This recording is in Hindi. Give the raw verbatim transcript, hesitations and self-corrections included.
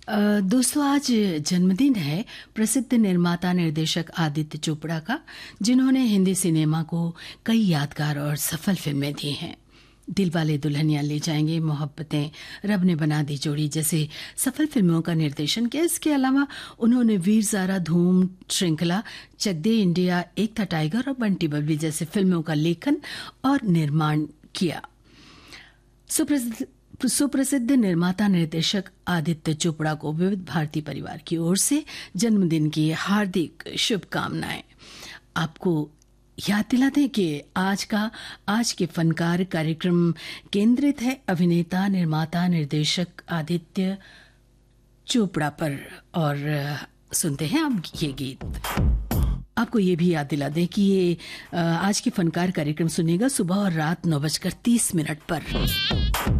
अ, दोस्तों आज जन्मदिन है प्रसिद्ध निर्माता निर्देशक आदित्य चोपड़ा का, जिन्होंने हिंदी सिनेमा को कई यादगार और सफल फिल्में दी हैं। दिलवाले दुल्हनिया ले जाएंगे, मोहब्बतें, रब ने बना दी जोड़ी जैसे सफल फिल्मों का निर्देशन किया। इसके अलावा उन्होंने वीर ज़ारा, धूम, श्रृंखला, चक दे इंडिया, एक था टाइगर और बंटी बबली जैसे फिल्मों का लेखन और निर्माण किया। सुप्रसिद्ध सुप्रसिद्ध निर्माता निर्देशक आदित्य चोपड़ा को विविध भारती परिवार की ओर से जन्मदिन की हार्दिक शुभकामनाएं। आपको याद दिला दें कि आज का आज के फनकार कार्यक्रम केंद्रित है अभिनेता, निर्माता, निर्देशक आदित्य चोपड़ा पर। और सुनते हैं अब ये गीत। आपको ये भी याद दिला दें कि ये आज के फनकार कार्यक्रम सुनेगा सुबह और रात नौ बजकर तीस मिनट पर।